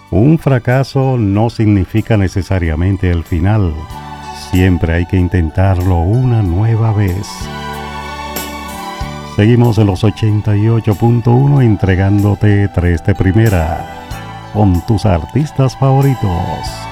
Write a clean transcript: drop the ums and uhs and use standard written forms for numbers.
Un fracaso no significa necesariamente el final. Siempre hay que intentarlo una nueva vez. Seguimos en los 88.1 entregándote 3 de primera con tus artistas favoritos.